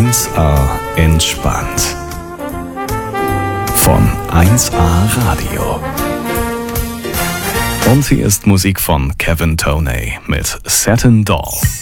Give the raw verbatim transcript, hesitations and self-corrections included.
eins A entspannt. Von eins A Radio. Und hier ist Musik von Kevin Toney mit Satin Doll.